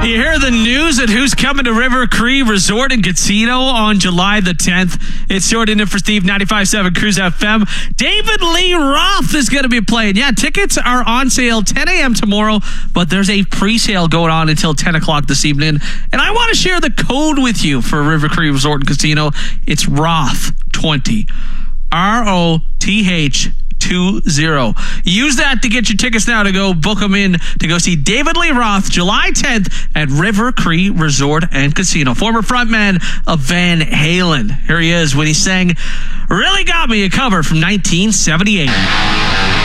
You hear the news at who's coming to River Cree Resort and Casino on July the 10th. It's Jordan in for Steve, 95.7 Cruise FM. David Lee Roth is going to be playing. Yeah, tickets are on sale 10 a.m. tomorrow, but there's a pre-sale going on until 10 o'clock this evening. And I want to share the code with you for River Cree Resort and Casino. It's ROTH20. ROTH20. Use that to get your tickets now to go book them in to go see David Lee Roth July 10th at River Cree Resort and Casino. Former frontman of Van Halen. Here he is when he sang Really Got Me, a cover from 1978.